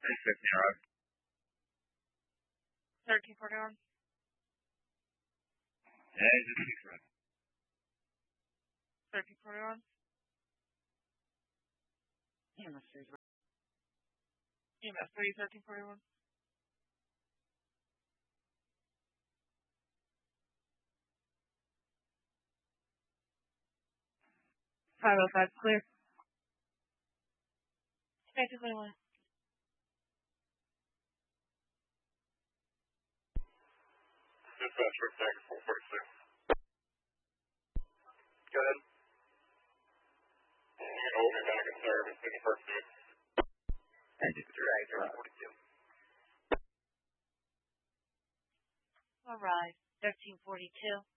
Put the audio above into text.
1341. Yeah, just 6 red. 1341. EMS 3. EMS 3, 1341. 505 clear. 1921. Dispatch for tank 446. Go ahead. We'll be back in service in the first minute. Drag 42. All right, 1342.